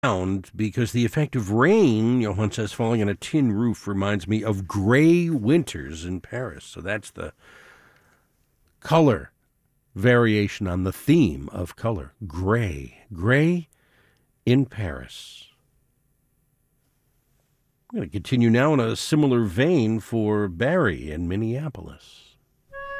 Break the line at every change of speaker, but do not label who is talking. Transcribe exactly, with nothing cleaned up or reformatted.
sound because the effect of rain, Johann says, falling on a tin roof reminds me of gray winters in Paris. So that's the color variation on the theme of color. Gray. Gray in Paris. I'm going to continue now in a similar vein for Barry in Minneapolis.